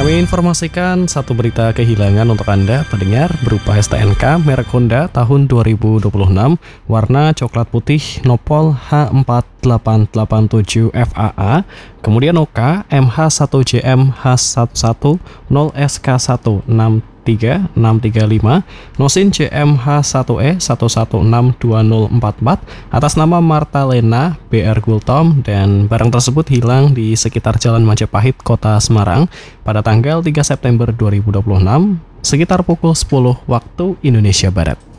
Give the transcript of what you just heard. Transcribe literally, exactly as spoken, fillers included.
Kami informasikan satu berita kehilangan untuk Anda pendengar berupa S T N K merek Honda tahun dua ribu dua puluh enam warna coklat putih Nopol H empat delapan delapan tujuh F A A, kemudian O K M H satu J M H satu satu nol S K satu enam tiga enam tiga lima, Nosin J M H satu E satu satu enam dua nol empat empat atas nama Marta Lena B R Gultom, dan barang tersebut hilang di sekitar Jalan Majapahit, Kota Semarang pada tanggal tiga September dua ribu dua puluh enam sekitar pukul sepuluh waktu Indonesia Barat.